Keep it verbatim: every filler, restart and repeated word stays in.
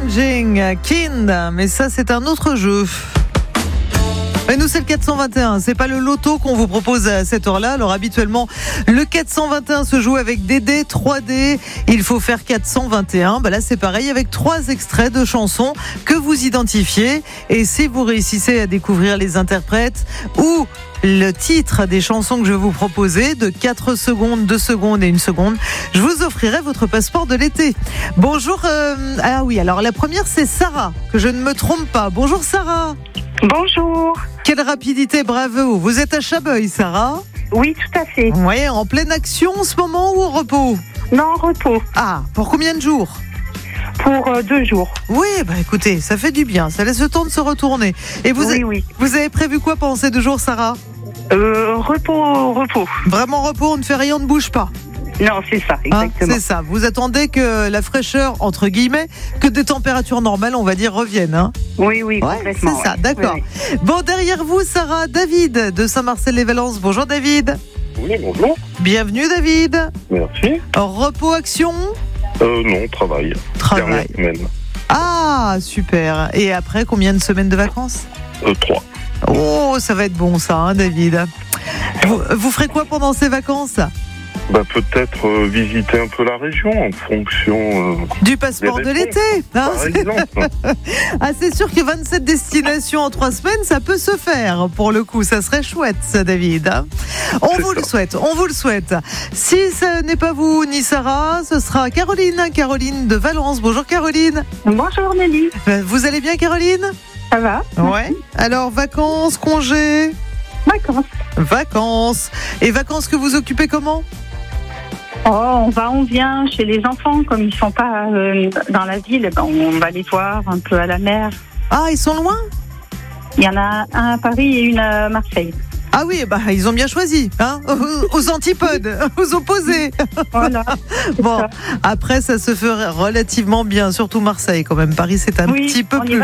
Challenging Kind, mais ça c'est un autre jeu. Et nous c'est le quatre cent vingt et un, c'est pas le loto qu'on vous propose à cette heure-là. Alors habituellement le quatre cent vingt et un se joue avec des dés trois D, il faut faire quatre cent vingt et un. Bah là c'est pareil avec trois extraits de chansons que vous identifiez, et si vous réussissez à découvrir les interprètes ou le titre des chansons que je vais vous proposer de quatre secondes, deux secondes et une seconde, je vous offrirai votre passeport de l'été. Bonjour, euh, ah oui, alors la première c'est Sarah, que je ne me trompe pas. Bonjour Sarah. Bonjour. Quelle rapidité, bravo. Vous êtes à Chabeuil, Sarah ? Oui, tout à fait. Oui, en pleine action en ce moment ou au repos ? Non, en repos. Ah, pour combien de jours ? Pour euh, deux jours. Oui, bah écoutez, ça fait du bien, ça laisse le temps de se retourner. Et vous, oui, avez, oui. vous avez prévu quoi pendant ces deux jours, Sarah ? euh, Repos, repos. Vraiment repos, on ne fait rien, on ne bouge pas. Non, c'est ça, exactement. Hein, c'est ça, vous attendez que la fraîcheur, entre guillemets, que des températures normales, on va dire, reviennent. Hein. Oui, oui, ouais, complètement. C'est ça, ouais. d'accord. Oui, oui. Bon, derrière vous, Sarah, David de Saint-Marcel-les-Valences. Bonjour David. Oui, bonjour. Bienvenue David. Merci. Repos, action ? Euh, non, travail. Travail. Dernière semaine. Ah, super. Et après, combien de semaines de vacances ? Euh, trois. Oh, ça va être bon ça, hein, David. Vous, vous ferez quoi pendant ces vacances ? Bah, peut-être euh, visiter un peu la région en fonction... Euh, du passeport de l'été, hein, par exemple. Ah, c'est sûr que vingt-sept destinations en trois semaines, ça peut se faire. Pour le coup, ça serait chouette, ça, David. On C'est vous ça. le souhaite, on vous le souhaite. Si ce n'est pas vous ni Sarah, ce sera Caroline, Caroline de Valence. Bonjour Caroline. Bonjour Nelly. Vous allez bien Caroline ? Ça va ? Ouais. Alors, vacances, congés ? Vacances. Vacances. Et vacances que vous occupez comment ? Oh, on va, on vient chez les enfants. Comme ils ne sont pas euh, dans la ville, ben, on va les voir un peu à la mer. Ah, ils sont loin ? Il y en a un à Paris et une à Marseille. Ah oui, bah ils ont bien choisi, hein, aux, aux antipodes, aux opposés. Voilà. Bon, ça. après ça se ferait relativement bien, surtout Marseille quand même. Paris c'est un Oui, petit peu on y plus va